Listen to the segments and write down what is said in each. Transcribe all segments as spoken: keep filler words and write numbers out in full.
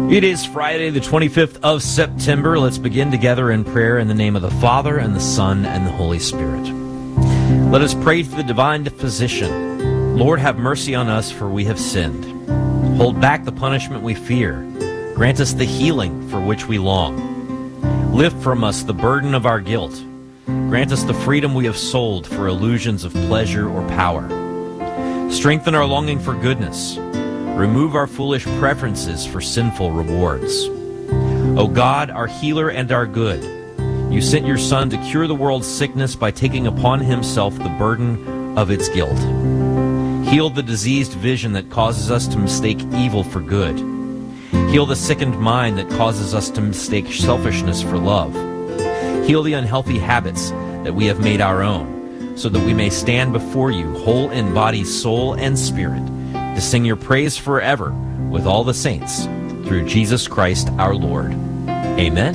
It is Friday, the twenty-fifth of September. Let's begin together in prayer in the name of the Father, and the Son, and the Holy Spirit. Let us pray for the divine physician. Lord, have mercy on us, for we have sinned. Hold back the punishment we fear. Grant us the healing for which we long. Lift from us the burden of our guilt. Grant us the freedom we have sold for illusions of pleasure or power. Strengthen our longing for goodness. Remove our foolish preferences for sinful rewards. O God, our healer and our good, you sent your Son to cure the world's sickness by taking upon himself the burden of its guilt. Heal the diseased vision that causes us to mistake evil for good. Heal the sickened mind that causes us to mistake selfishness for love. Heal the unhealthy habits that we have made our own, so that we may stand before you whole in body, soul, and spirit, to sing your praise forever with all the saints, through Jesus Christ our Lord. Amen.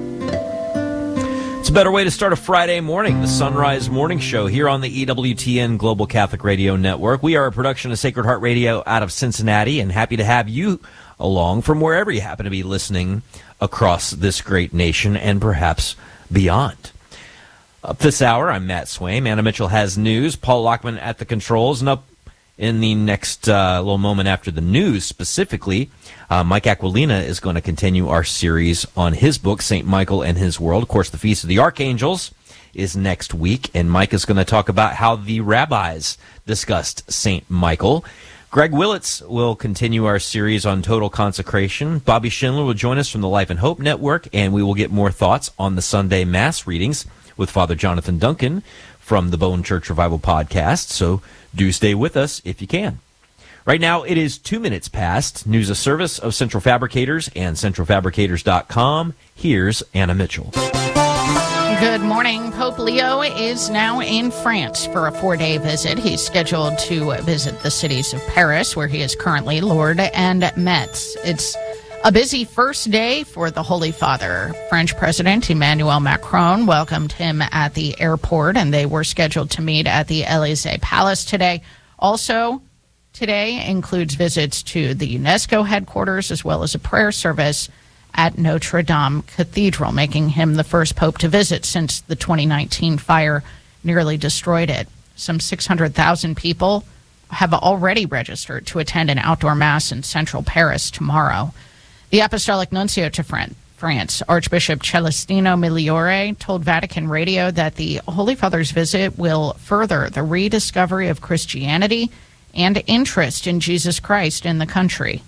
It's a better way to start a Friday morning, the Sunrise Morning Show here on the E W T N Global Catholic Radio Network. We are a production of Sacred Heart Radio out of Cincinnati, and happy to have you along from wherever you happen to be listening across this great nation and perhaps beyond. Up this hour, I'm Matt Swaim. Anna Mitchell has news. Paul Lockman at the controls, and up in the next uh, little moment after the news, specifically, uh, Mike Aquilina is going to continue our series on his book, Saint Michael and His World. Of course, the Feast of the Archangels is next week, and Mike is going to talk about how the rabbis discussed Saint Michael. Greg Willits will continue our series on total consecration. Bobby Schindler will join us from the Life and Hope Network, and we will get more thoughts on the Sunday Mass readings with Father Jonathan Duncan from the Bone Church Revival podcast, so do stay with us if you can. Right now, it is two minutes past. News of service of Central Fabricators and central fabricators dot com. Here's Anna Mitchell. Good morning. Pope Leo is now in France for a four-day visit. He's scheduled to visit the cities of Paris, where he is currently Lord, and Metz. It's a busy first day for the Holy Father. French President Emmanuel Macron welcomed him at the airport, and they were scheduled to meet at the Élysée Palace today. Also, today includes visits to the UNESCO headquarters, as well as a prayer service at Notre Dame Cathedral, making him the first pope to visit since the twenty nineteen fire nearly destroyed it. Some six hundred thousand people have already registered to attend an outdoor mass in central Paris tomorrow. The Apostolic Nuncio to France, Archbishop Celestino Migliore, told Vatican Radio that the Holy Father's visit will further the rediscovery of Christianity and interest in Jesus Christ in the country.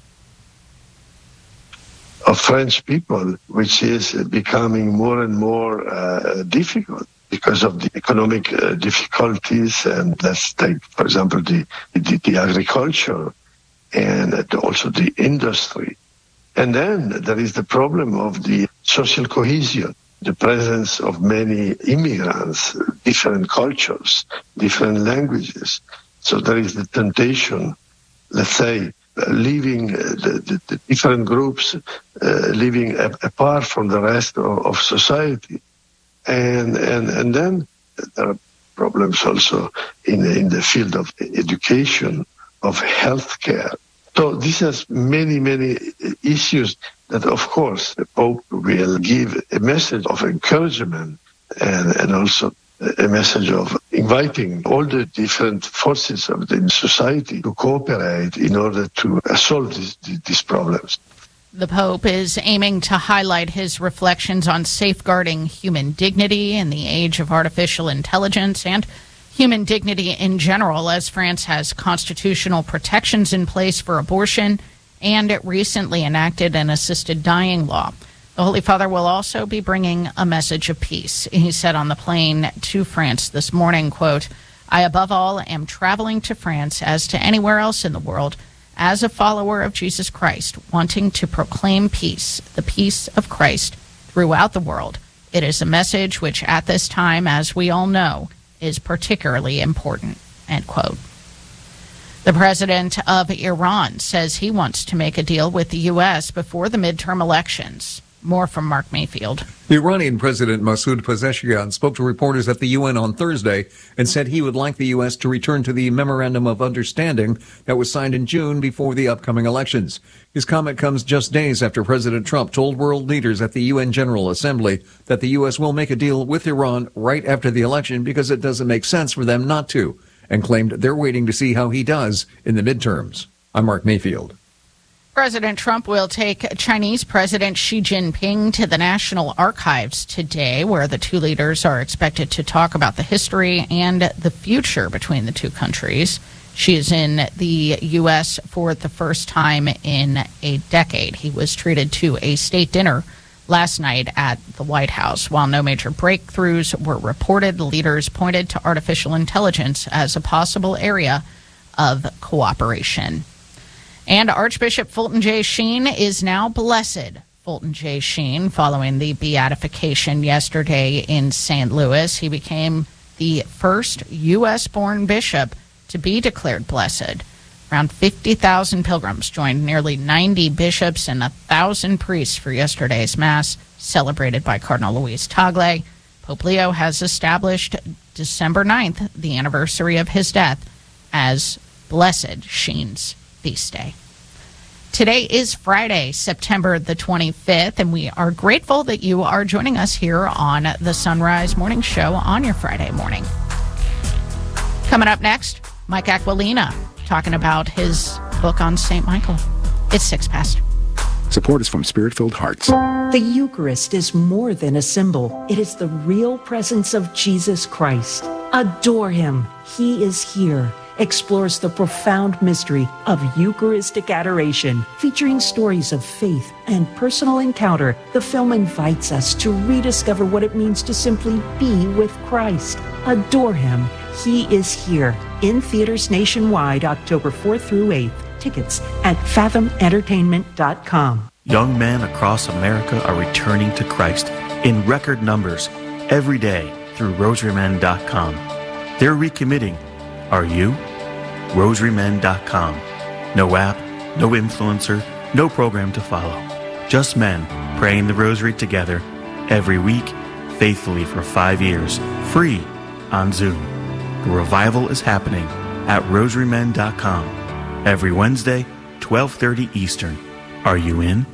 Of French people, which is becoming more and more uh, difficult because of the economic uh, difficulties. And let's take, for example, the, the, the agriculture and also the industry. And then there is the problem of the social cohesion, the presence of many immigrants, different cultures, different languages. So there is the temptation, let's say, uh, leaving uh, the, the, the different groups, uh, living a, apart from the rest of, of society. And, and, and then there are problems also in, in the field of education, of healthcare. So this has many, many issues that, of course, the Pope will give a message of encouragement and, and also a message of inviting all the different forces of the society to cooperate in order to solve these, these problems. The Pope is aiming to highlight his reflections on safeguarding human dignity in the age of artificial intelligence and human dignity in general, as France has constitutional protections in place for abortion and it recently enacted an assisted dying law. The Holy Father will also be bringing a message of peace. He said on the plane to France this morning, quote, "I above all am traveling to France, as to anywhere else in the world, as a follower of Jesus Christ, wanting to proclaim peace, the peace of Christ throughout the world. It is a message which at this time, as we all know, is particularly important," end quote. The president of Iran says he wants to make a deal with the U S before the midterm elections. More from Mark Mayfield. The Iranian President Masoud Pezeshkian spoke to reporters at the U N on Thursday and said he would like the U S to return to the Memorandum of Understanding that was signed in June before the upcoming elections. His comment comes just days after President Trump told world leaders at the U N General Assembly that the U S will make a deal with Iran right after the election because it doesn't make sense for them not to, and claimed they're waiting to see how he does in the midterms. I'm Mark Mayfield. President Trump will take Chinese President Xi Jinping to the National Archives today, where the two leaders are expected to talk about the history and the future between the two countries. Xi is in the U S for the first time in a decade. He was treated to a state dinner last night at the White House. While no major breakthroughs were reported, the leaders pointed to artificial intelligence as a possible area of cooperation. And Archbishop Fulton J. Sheen is now blessed. Fulton J. Sheen, following the beatification yesterday in Saint Louis, he became the first U S-born bishop to be declared blessed. Around fifty thousand pilgrims joined nearly ninety bishops and one thousand priests for yesterday's Mass, celebrated by Cardinal Luis Tagle. Pope Leo has established December ninth, the anniversary of his death, as Blessed Sheen's feast day. Today is Friday, September the twenty-fifth, and we are grateful that you are joining us here on the Sunrise Morning Show on your Friday morning. Coming up next, Mike Aquilina talking about his book on Saint Michael. It's six past. Support is from Spirit-Filled Hearts. The Eucharist is more than a symbol. It is the real presence of Jesus Christ. Adore him. He is here. Explores the profound mystery of Eucharistic adoration, featuring stories of faith and personal encounter. The film invites us to rediscover what it means to simply be with Christ. Adore him. He is here. In theaters nationwide, October fourth through eighth. Tickets at fathom entertainment dot com. Young men across America are returning to Christ in record numbers every day through rosary men dot com. They're recommitting. Are you? rosary men dot com. No app, no influencer, no program to follow. Just men praying the rosary together every week, faithfully for five years, free on Zoom. The revival is happening at rosary men dot com every Wednesday, twelve thirty Eastern. Are you in?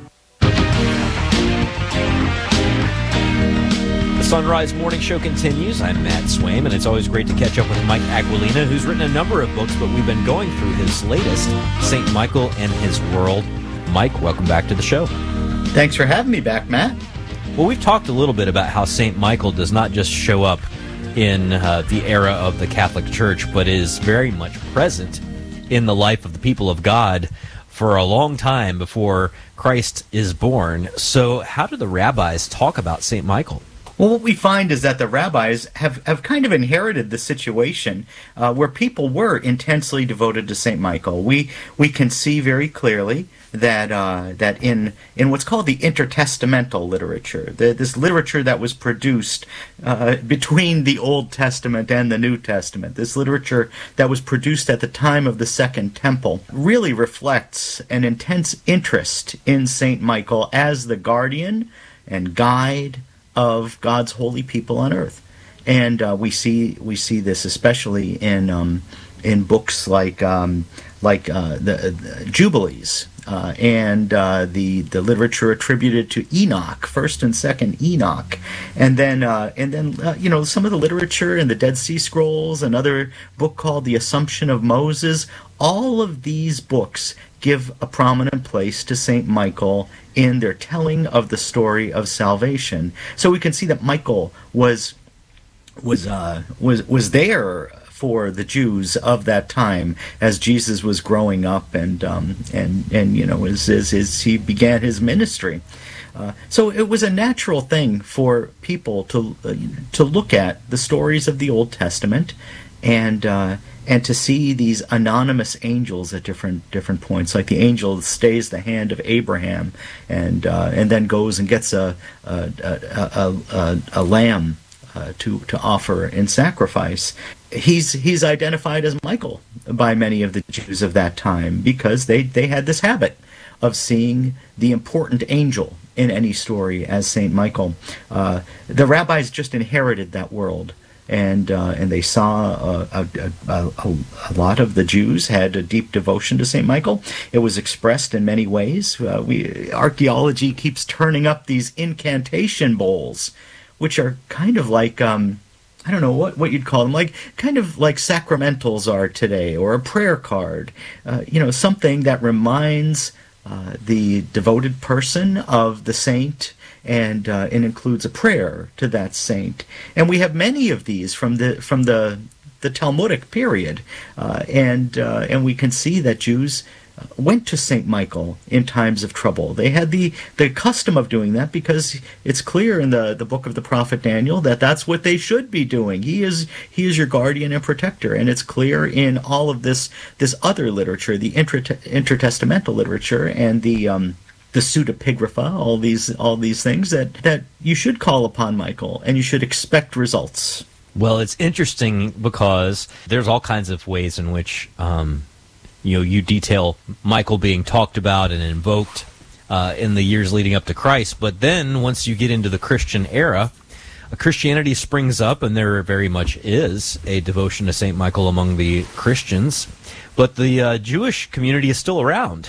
The Sunrise Morning Show continues. I'm Matt Swaim, and it's always great to catch up with Mike Aquilina, who's written a number of books, but we've been going through his latest, Saint Michael and His World. Mike, welcome back to the show. Thanks for having me back, Matt. Well, we've talked a little bit about how Saint Michael does not just show up in uh, the era of the Catholic Church, but is very much present in the life of the people of God for a long time before Christ is born. So how do the rabbis talk about Saint Michael? Well, what we find is that the rabbis have, have kind of inherited the situation uh, where people were intensely devoted to Saint Michael. We we can see very clearly that uh, that in in what's called the intertestamental literature, the, this literature that was produced uh, between the Old Testament and the New Testament, this literature that was produced at the time of the Second Temple, really reflects an intense interest in Saint Michael as the guardian and guide of God's holy people on earth. And uh, we see we see this especially in um, in books like um, like uh, the, the Jubilees uh, and uh, the the literature attributed to Enoch, first and second Enoch, and then uh, and then uh, you know some of the literature in the Dead Sea Scrolls, another book called The Assumption of Moses. All of these books give a prominent place to Saint Michael in their telling of the story of salvation. So we can see that Michael was was uh, was was there for the Jews of that time as Jesus was growing up and um, and and you know as, as, as he began his ministry. Uh, so it was a natural thing for people to uh, to look at the stories of the Old Testament and uh, and to see these anonymous angels at different different points, like the angel that stays the hand of Abraham and uh, and then goes and gets a a a, a, a lamb uh, to to offer in sacrifice. He's he's identified as Michael by many of the Jews of that time because they, they had this habit of seeing the important angel in any story as Saint Michael. Uh, the rabbis just inherited that world. And uh, and they saw uh, a, a, a, a lot of the Jews had a deep devotion to Saint Michael. It was expressed in many ways. Uh, we archaeology keeps turning up these incantation bowls, which are kind of like um, I don't know what, what you'd call them, like kind of like sacramentals are today, or a prayer card. Uh, you know, something that reminds uh, the devoted person of the saint. And uh, it includes a prayer to that saint, and we have many of these from the from the the Talmudic period, uh, and uh, and we can see that Jews went to Saint Michael in times of trouble. They had the the custom of doing that because it's clear in the the book of the prophet Daniel that that's what they should be doing. He is he is your guardian and protector, and it's clear in all of this this other literature, the inter intertestamental literature, and the um, the pseudepigrapha, all these all these things, that, that you should call upon Michael and you should expect results. Well, it's interesting because there's all kinds of ways in which um, you know you detail Michael being talked about and invoked uh, in the years leading up to Christ. But then once you get into the Christian era, Christianity springs up, and there very much is a devotion to Saint Michael among the Christians. But the uh, Jewish community is still around.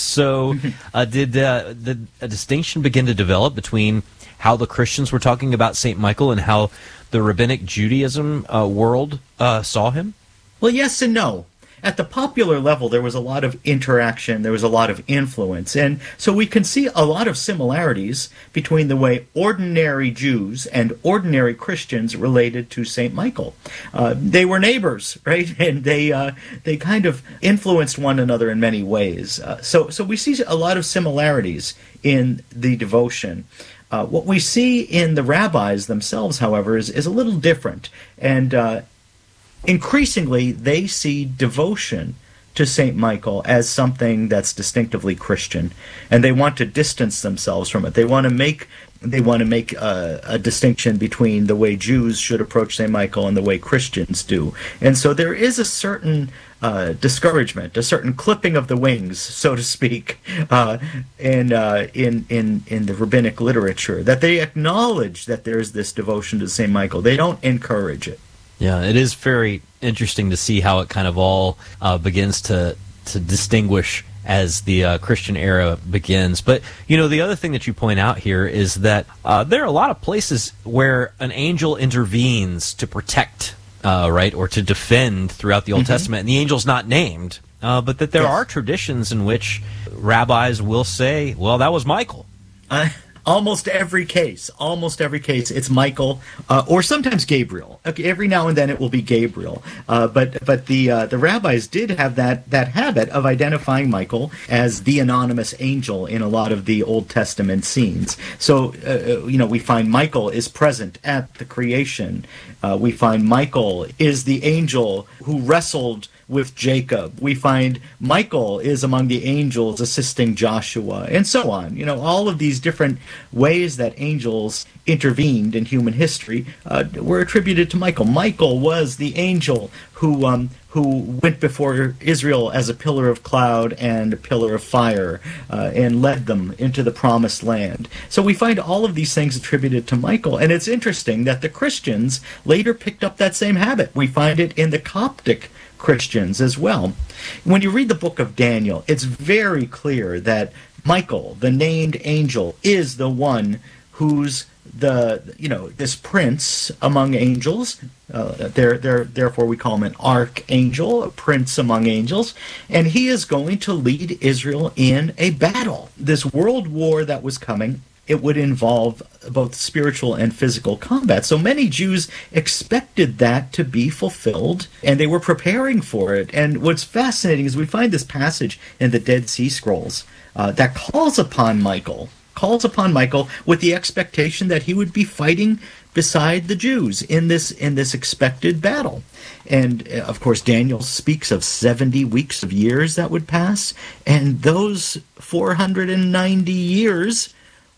So uh, did, uh, did a distinction begin to develop between how the Christians were talking about Saint Michael and how the Rabbinic Judaism uh, world uh, saw him? Well, yes and no. At the popular level, there was a lot of interaction, there was a lot of influence, and so we can see a lot of similarities between the way ordinary Jews and ordinary Christians related to Saint Michael. Uh, they were neighbors, right? And they uh, they kind of influenced one another in many ways. Uh, so, so we see a lot of similarities in the devotion. Uh, what we see in the rabbis themselves, however, is, is a little different, and uh, increasingly, they see devotion to Saint Michael as something that's distinctively Christian, and they want to distance themselves from it. They want to make they want to make a, a distinction between the way Jews should approach Saint Michael and the way Christians do. And so there is a certain uh, discouragement, a certain clipping of the wings, so to speak, uh, in uh, in in in the rabbinic literature, that they acknowledge that there is this devotion to Saint Michael. They don't encourage it. Yeah, it is very interesting to see how it kind of all uh, begins to to distinguish as the uh, Christian era begins. But, you know, the other thing that you point out here is that uh, there are a lot of places where an angel intervenes to protect, uh, right, or to defend throughout the Old mm-hmm. Testament, and the angel's not named, uh, but that there yes. are traditions in which rabbis will say, well, that was Michael. Uh Almost every case, almost every case, it's Michael, uh, or sometimes Gabriel. Okay, every now and then it will be Gabriel. Uh, but but the uh, the rabbis did have that that habit of identifying Michael as the anonymous angel in a lot of the Old Testament scenes. So uh, you know, we find Michael is present at the creation. Uh, we find Michael is the angel who wrestled with Jacob. We find Michael is among the angels assisting Joshua, and so on. You know, all of these different ways that angels intervened in human history uh, were attributed to Michael. Michael was the angel who um, who went before Israel as a pillar of cloud and a pillar of fire uh, and led them into the promised land. So we find all of these things attributed to Michael, and it's interesting that the Christians later picked up that same habit. We find it in the Coptic Christians as well. When you read the book of Daniel, it's very clear that Michael, the named angel, is the one who's the, you know, this prince among angels. Uh, there, there, therefore we call him an archangel, a prince among angels, and he is going to lead Israel in a battle. This world war that was coming, it would involve both spiritual and physical combat. So many Jews expected that to be fulfilled, and they were preparing for it. And what's fascinating is we find this passage in the Dead Sea Scrolls uh, that calls upon Michael, calls upon Michael with the expectation that he would be fighting beside the Jews in this in this expected battle. And uh, of course, Daniel speaks of seventy weeks of years that would pass, and those four hundred ninety years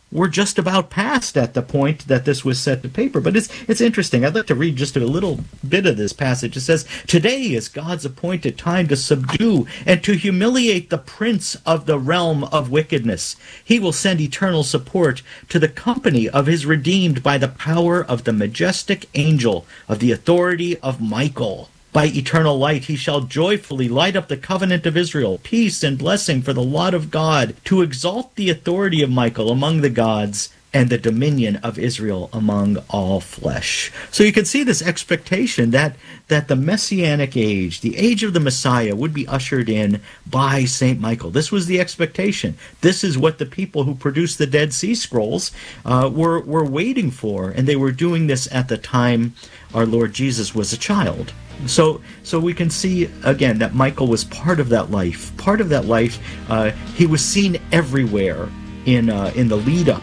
were just about past at the point that this was set to paper. But it's it's interesting. I'd like to read just a little bit of this passage. It says, "Today is God's appointed time to subdue and to humiliate the prince of the realm of wickedness. He will send eternal support to the company of his redeemed by the power of the majestic angel of the authority of Michael. By eternal light he shall joyfully light up the covenant of Israel, peace and blessing for the lot of God, to exalt the authority of Michael among the gods and the dominion of Israel among all flesh." So you can see this expectation that, that the Messianic age, the age of the Messiah, would be ushered in by Saint Michael. This was the expectation. This is what the people who produced the Dead Sea Scrolls uh, were, were waiting for, and they were doing this at the time our Lord Jesus was a child. So so we can see, again, that Michael was part of that life. Part of that life, uh, he was seen everywhere in uh, in the lead-up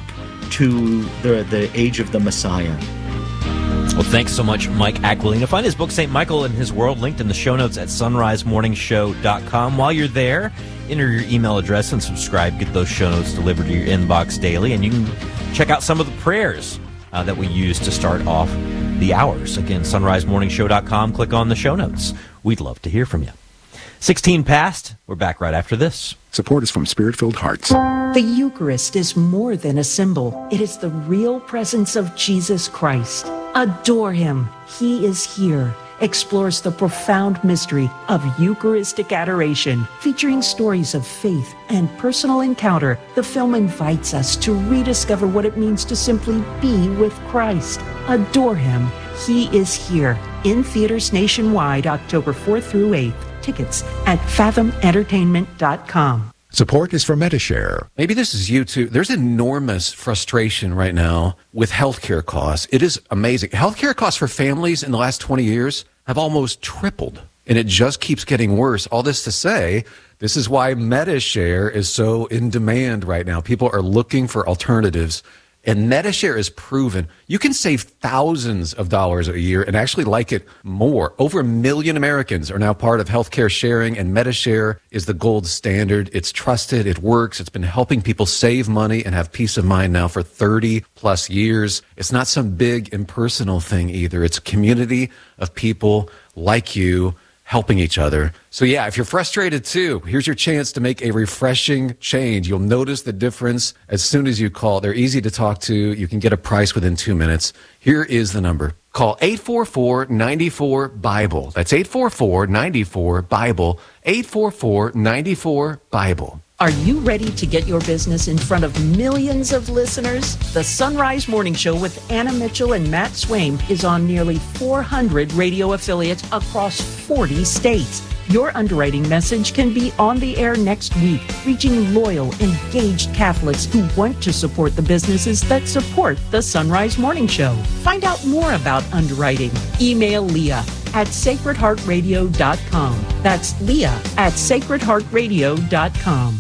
to the, the age of the Messiah. Well, thanks so much, Mike Aquilina. Find his book, Saint Michael and His World, linked in the show notes at sunrise morning show dot com. While you're there, enter your email address and subscribe. Get those show notes delivered to your inbox daily, and you can check out some of the prayers uh, that we use to start off the hours. Again, sunrise morning show dot com. Click on the show notes. We'd love to hear from you. sixteen past. We're back right after this. Support is from Spirit-Filled Hearts. The Eucharist is more than a symbol. It is the real presence of Jesus Christ. Adore him. He is here. Explores the profound mystery of Eucharistic adoration, featuring stories of faith and personal encounter. The film invites us to rediscover what it means to simply be with Christ. Adore him. He is here. In theaters nationwide, October fourth through eighth. Tickets at fathom entertainment dot com. Support is for Metashare. Maybe this is you too. There's enormous frustration right now with healthcare costs. It is amazing. Healthcare costs for families in the last twenty years have almost tripled, and it just keeps getting worse. All this to say, this is why Metashare is so in demand right now. People are looking for alternatives. And Metashare is proven you can save thousands of dollars a year and actually like it more. Over a million Americans are now part of healthcare sharing, and Metashare is the gold standard. It's trusted. It works. It's been helping people save money and have peace of mind now for thirty plus years. It's not some big impersonal thing either. It's a community of people like you helping each other. So yeah, if you're frustrated too, here's your chance to make a refreshing change. You'll notice the difference as soon as you call. They're easy to talk to. You can get a price within two minutes. Here is the number. Call eight four four, nine four, BIBLE. That's eight four four, nine four, BIBLE. eight four four, nine four, BIBLE. Are you ready to get your business in front of millions of listeners? The Sunrise Morning Show with Anna Mitchell and Matt Swaim is on nearly four hundred radio affiliates across forty states. Your underwriting message can be on the air next week, reaching loyal, engaged Catholics who want to support the businesses that support the Sunrise Morning Show. Find out more about underwriting. Email Leah at sacred heart radio dot com. That's Leah at sacred heart radio dot com.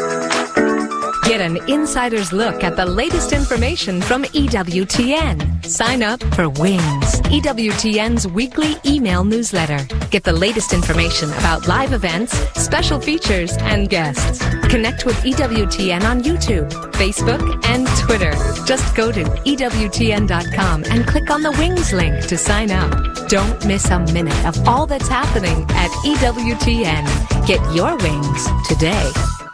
Get an insider's look at the latest information from E W T N. Sign up for Wings, E W T N's weekly email newsletter. Get the latest information about live events, special features, and guests. Connect with E W T N on YouTube, Facebook, and Twitter. Just go to E W T N dot com and click on the Wings link to sign up. Don't miss a minute of all that's happening at E W T N. Get your wings today.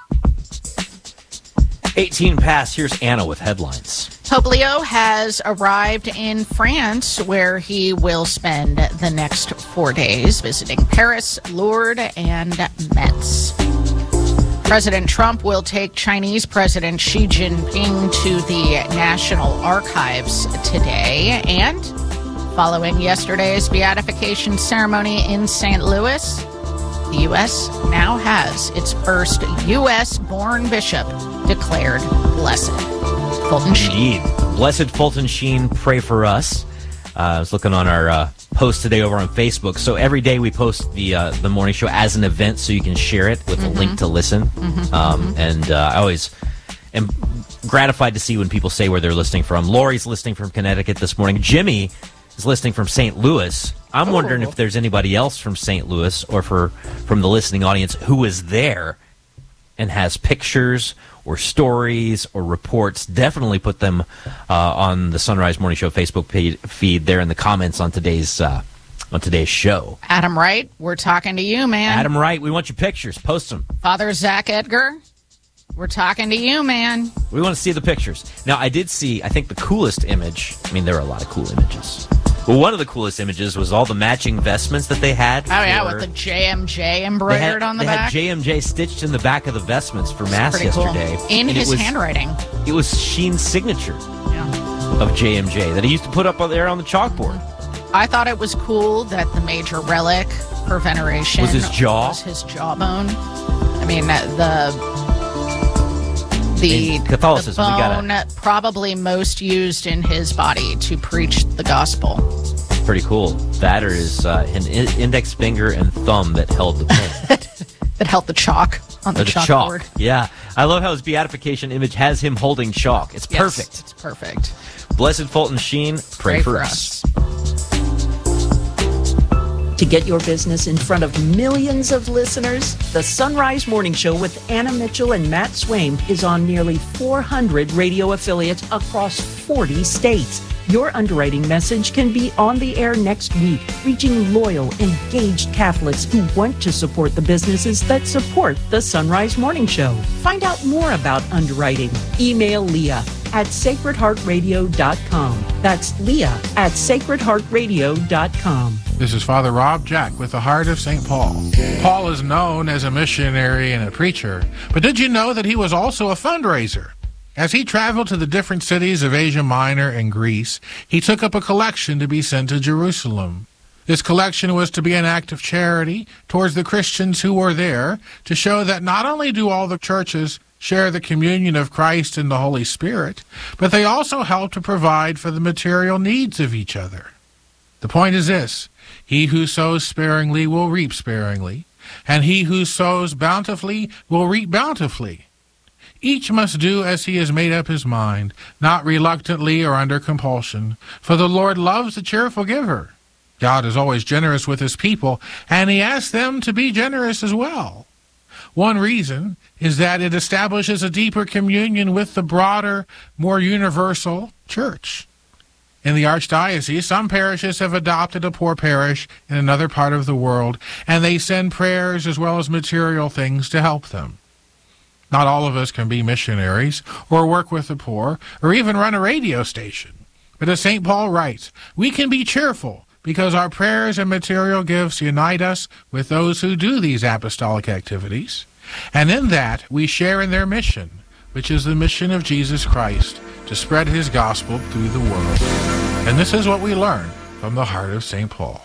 eighteen past. Here's Anna with headlines. Pope Leo has arrived in France, where he will spend the next four days visiting Paris, Lourdes, and Metz. President Trump will take Chinese President Xi Jinping to the National Archives today. And following yesterday's beatification ceremony in Saint Louis, the U S now has its first U S-born bishop declared blessed. Fulton Sheen. Indeed. Blessed Fulton Sheen, pray for us. Uh, I was looking on our uh, post today over on Facebook. So every day we post the uh, the morning show as an event, so you can share it with mm-hmm. a link to listen. Mm-hmm. Um, and uh, I always am gratified to see when people say where they're listening from. Lori's listening from Connecticut this morning. Jimmy is listening from Saint Louis. I'm oh. wondering if there's anybody else from Saint Louis or for from the listening audience who is there and has pictures or stories or reports, definitely put them uh, on the Sunrise Morning Show Facebook page, feed there in the comments on today's uh, on today's show. Adam Wright, we're talking to you, man. Adam Wright, we want your pictures. Post them. Father Zach Edgar, we're talking to you, man. We want to see the pictures. Now, I did see, I think the coolest image, I mean, there are a lot of cool images. Well, one of the coolest images was all the matching vestments that they had. Oh, yeah, with the J M J embroidered had, on the they back. They had J M J stitched in the back of the vestments for Mass pretty yesterday. Cool. In and his it was, handwriting. It was Sheen's signature yeah. of J M J that he used to put up there on the chalkboard. I thought it was cool that the major relic for veneration was his jaw. Was his jawbone. I mean, the the, in Catholicism, the we bone gotta, probably most used in his body to preach the gospel. Pretty cool. That or his uh, an index finger and thumb that held the pen. That held the chalk on the, the chalkboard. Chalk. Yeah, I love how his beatification image has him holding chalk. It's yes, perfect. It's perfect. Blessed Fulton Sheen, pray, pray for, for us. us. To get your business in front of millions of listeners, the Sunrise Morning Show with Anna Mitchell and Matt Swaim is on nearly four hundred radio affiliates across forty states. Your underwriting message can be on the air next week, reaching loyal, engaged Catholics who want to support the businesses that support the Sunrise Morning Show. Find out more about underwriting. Email Leah at sacred heart radio dot com. That's Leah at sacred heart radio dot com. This is Father Rob Jack with the Heart of Saint Paul. Paul is known as a missionary and a preacher, but did you know that he was also a fundraiser? As he traveled to the different cities of Asia Minor and Greece, he took up a collection to be sent to Jerusalem. This collection was to be an act of charity towards the Christians who were there, to show that not only do all the churches share the communion of Christ and the Holy Spirit, but they also help to provide for the material needs of each other. The point is this: he who sows sparingly will reap sparingly, and he who sows bountifully will reap bountifully. Each must do as he has made up his mind, not reluctantly or under compulsion, for the Lord loves a cheerful giver. God is always generous with his people, and he asks them to be generous as well. One reason is that it establishes a deeper communion with the broader, more universal church. In the Archdiocese, some parishes have adopted a poor parish in another part of the world, and they send prayers as well as material things to help them. Not all of us can be missionaries, or work with the poor, or even run a radio station. But as Saint Paul writes, we can be cheerful because our prayers and material gifts unite us with those who do these apostolic activities. And in that, we share in their mission, which is the mission of Jesus Christ, to spread his gospel through the world. And this is what we learn from the heart of Saint Paul.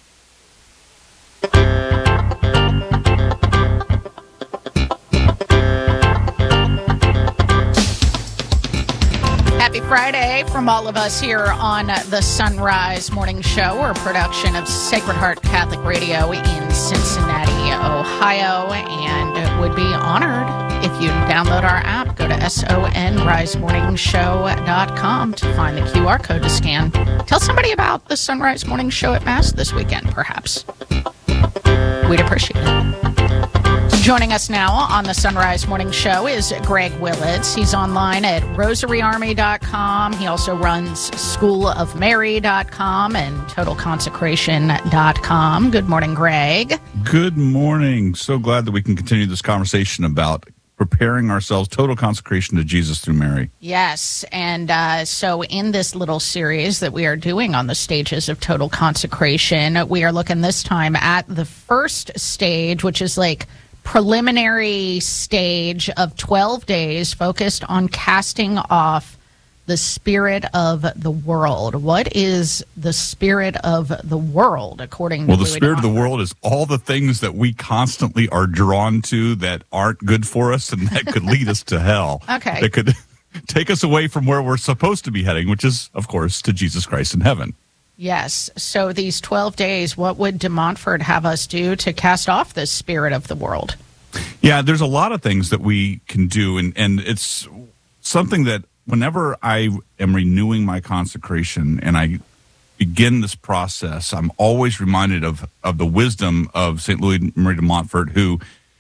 Happy Friday from all of us here on the Sunrise Morning Show. We're a production of Sacred Heart Catholic Radio in Cincinnati, Ohio, and would be honored if you download our app. Go to sunrise morning show dot com to find the Q R code to scan. Tell somebody about the Sunrise Morning Show at Mass this weekend, perhaps. We'd appreciate it. Joining us now on the Sunrise Morning Show is Greg Willits. He's online at rosary army dot com. He also runs school of mary dot com and total consecration dot com. Good morning, Greg. Good morning. So glad that we can continue this conversation about preparing ourselves, total consecration to Jesus through Mary. Yes, and uh, so in this little series that we are doing on the stages of total consecration, we are looking this time at the first stage, which is like preliminary stage of twelve days focused on casting off the spirit of the world. What is the spirit of the world, according to Well, the Louis spirit of the Donford? world is all the things that we constantly are drawn to that aren't good for us and that could lead us to hell. Okay. That could take us away from where we're supposed to be heading, which is, of course, to Jesus Christ in heaven. Yes. So these twelve days, what would de Montfort have us do to cast off this spirit of the world? Yeah, there's a lot of things that we can do, and, and it's something that whenever I am renewing my consecration and I begin this process, I'm always reminded of, of the wisdom of Saint Louis Marie de Montfort, who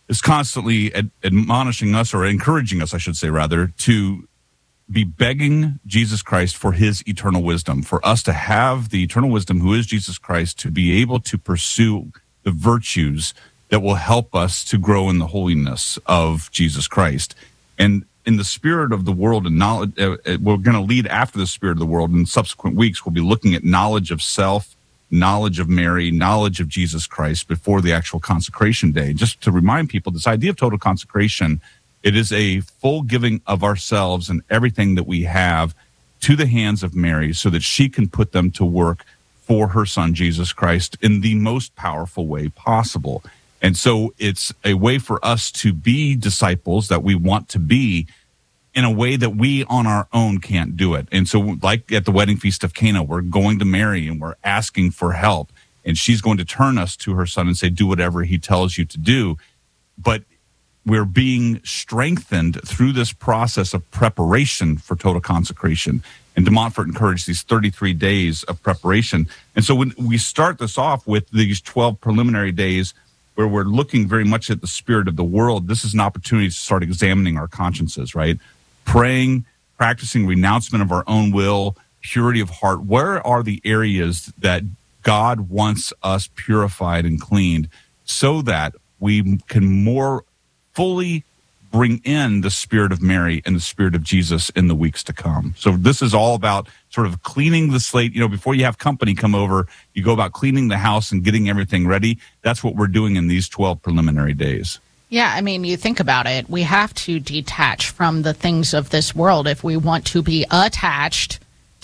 is constantly ad- admonishing us, or encouraging us, I should say, rather, to be begging Jesus Christ for his eternal wisdom, for us to have the eternal wisdom who is Jesus Christ, to be able to pursue the virtues that will help us to grow in the holiness of Jesus Christ. And in the spirit of the world and knowledge, uh, we're going to lead after the spirit of the world. In subsequent weeks, we'll be looking at knowledge of self, knowledge of Mary, knowledge of Jesus Christ before the actual consecration day. Just to remind people, this idea of total consecration, it is a full giving of ourselves and everything that we have to the hands of Mary so that she can put them to work for her son, Jesus Christ, in the most powerful way possible. And so it's a way for us to be disciples that we want to be in a way that we on our own can't do it. And so like at the wedding feast of Cana, we're going to Mary and we're asking for help. And she's going to turn us to her son and say, do whatever he tells you to do. But we're being strengthened through this process of preparation for total consecration. And de Montfort encouraged these thirty-three days of preparation. And so when we start this off with these twelve preliminary days where we're looking very much at the spirit of the world, this is an opportunity to start examining our consciences, right? Praying, practicing renouncement of our own will, purity of heart. Where are the areas that God wants us purified and cleaned so that we can more fully bring in the spirit of Mary and the spirit of Jesus in the weeks to come? So this is all about sort of cleaning the slate. You know, before you have company come over, you go about cleaning the house and getting everything ready. That's what we're doing in these twelve preliminary days. Yeah, I mean, you think about it. We have to detach from the things of this world if we want to be attached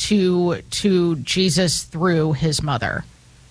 to to Jesus through his mother.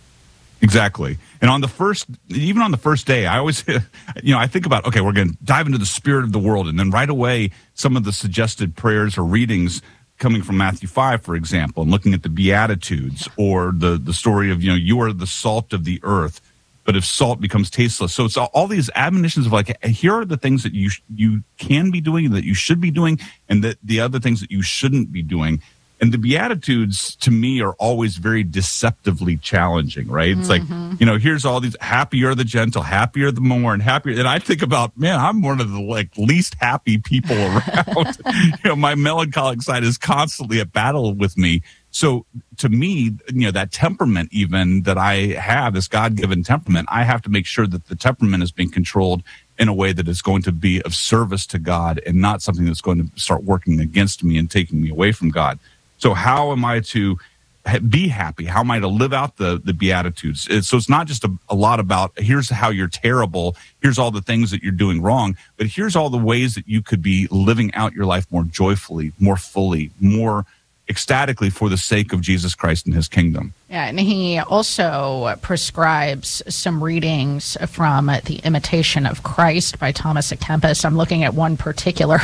Exactly. And on the first, even on the first day, I always, you know, I think about, okay, we're going to dive into the spirit of the world. And then right away, some of the suggested prayers or readings coming from Matthew five, for example, and looking at the Beatitudes or the, the story of, you know, you are the salt of the earth, but if salt becomes tasteless. So it's all, all these admonitions of like, here are the things that you, sh- you can be doing, that you should be doing, and that the other things that you shouldn't be doing. And the Beatitudes, to me, are always very deceptively challenging, right? It's mm-hmm. like, you know, here's all these, happy are the gentle, happy are the mourn, happy. And I think about, man, I'm one of the like least happy people around. You know, my melancholic side is constantly at battle with me. So to me, you know, that temperament even that I have, this God-given temperament, I have to make sure that the temperament is being controlled in a way that is going to be of service to God and not something that's going to start working against me and taking me away from God. So how am I to be happy? How am I to live out the, the Beatitudes? So it's not just a, a lot about here's how you're terrible, here's all the things that you're doing wrong, but here's all the ways that you could be living out your life more joyfully, more fully, more ecstatically for the sake of Jesus Christ and his kingdom. Yeah, and he also prescribes some readings from The Imitation of Christ by Thomas à Kempis. I'm looking at one particular.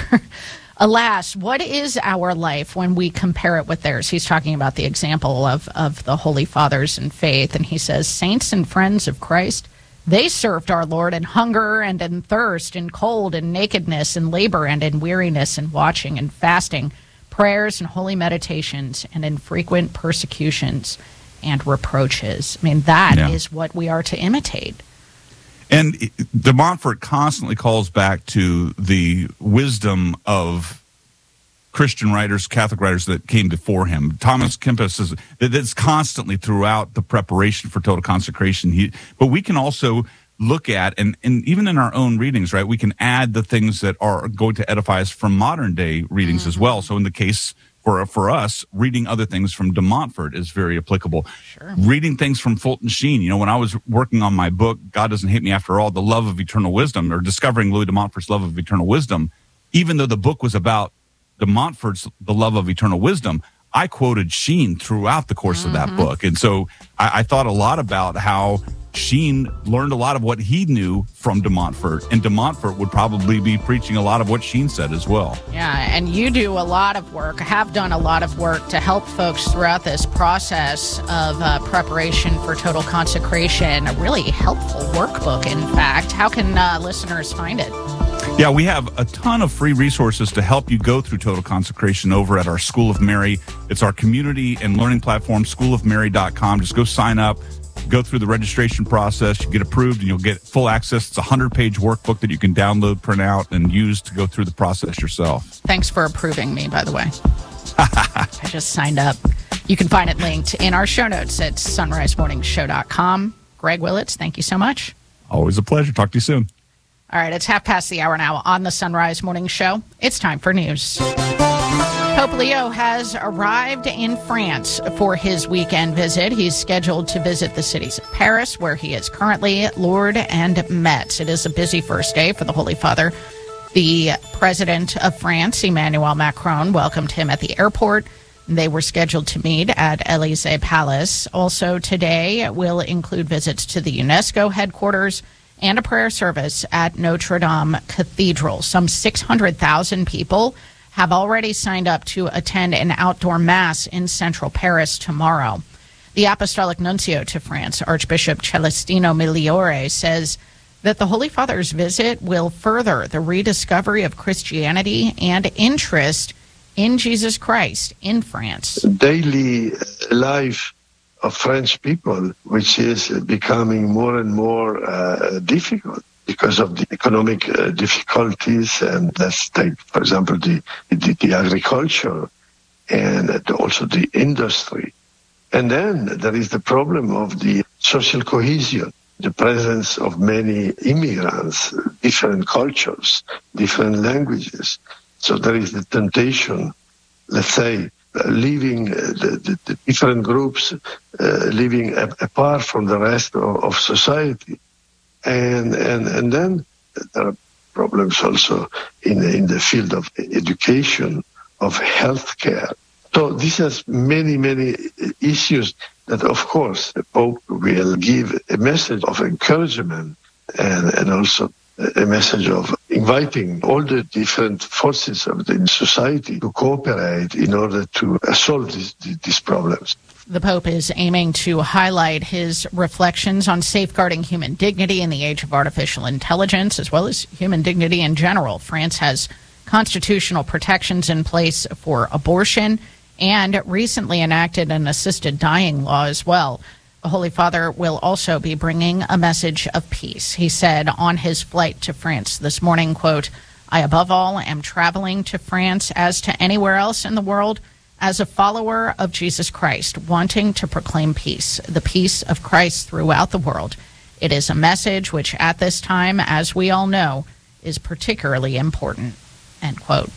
Alas, what is our life when we compare it with theirs? He's talking about the example of, of the Holy Fathers in faith, and he says, saints and friends of Christ, they served our Lord in hunger and in thirst, in cold and nakedness, in labor and in weariness, in watching and fasting, prayers and holy meditations, and in frequent persecutions and reproaches. I mean, that yeah. is what we are to imitate. And de Montfort constantly calls back to the wisdom of Christian writers, Catholic writers that came before him. Thomas Kempis is that's constantly throughout the preparation for total consecration. He, but we can also look at, and, and even in our own readings, right, we can add the things that are going to edify us from modern day readings mm-hmm. as well. So in the case For, for us, reading other things from de Montfort is very applicable. Sure. Reading things from Fulton Sheen. You know, when I was working on my book, God Doesn't Hate Me After All, The Love of Eternal Wisdom, or discovering Louis de Montfort's Love of Eternal Wisdom, even though the book was about de Montfort's The Love of Eternal Wisdom, I quoted Sheen throughout the course mm-hmm. of that book. And so I, I thought a lot about how Sheen learned a lot of what he knew from de Montfort, and de Montfort would probably be preaching a lot of what Sheen said as well. Yeah, and you do a lot of work, have done a lot of work to help folks throughout this process of uh, preparation for total consecration, a really helpful workbook, in fact. How can uh, listeners find it? Yeah, we have a ton of free resources to help you go through total consecration over at our School of Mary. It's our community and learning platform, school of mary dot com. Just go sign up. go through the registration process, you get approved, and you'll get full access. It's a hundred-page workbook that you can download, print out, and use to go through the process yourself. Thanks for approving me, by the way. I just signed up. You can find it linked in our show notes at sunrise morning show dot com. Greg Willits, thank you so much. Always a pleasure. Talk to you soon. All right, it's half past the hour now on the Sunrise Morning Show. It's time for news. Pope Leo has arrived in France for his weekend visit. He's scheduled to visit the cities of Paris, where he is currently, Lourdes, and Metz. It is a busy first day for the Holy Father. The president of France, Emmanuel Macron, welcomed him at the airport. They were scheduled to meet at Élysée Palace. Also today will include visits to the UNESCO headquarters and a prayer service at Notre Dame Cathedral. Some six hundred thousand people have already signed up to attend an outdoor mass in central Paris tomorrow. The Apostolic Nuncio to France, Archbishop Celestino Migliore, says that the Holy Father's visit will further the rediscovery of Christianity and interest in Jesus Christ in France. Daily life of French people, which is becoming more and more uh, difficult because of the economic uh, difficulties. And let's take, for example, the, the, the agriculture and also the industry. And then there is the problem of the social cohesion, the presence of many immigrants, different cultures, different languages. So there is the temptation, let's say, uh, leaving uh, the, the, the different groups, uh, living a, apart from the rest of, of society. And, and, and then there are problems also in, in the field of education, of healthcare. So this has many, many issues that, of course, the Pope will give a message of encouragement and, and also a message of inviting all the different forces of the society to cooperate in order to solve these, these problems. The Pope is aiming to highlight his reflections on safeguarding human dignity in the age of artificial intelligence, as well as human dignity in general. France has constitutional protections in place for abortion and recently enacted an assisted dying law as well. The Holy Father will also be bringing a message of peace. He said on his flight to France this morning, quote, "I above all am traveling to France as to anywhere else in the world as a follower of Jesus Christ, wanting to proclaim peace, the peace of Christ throughout the world. It is a message which at this time, as we all know, is particularly important," end quote.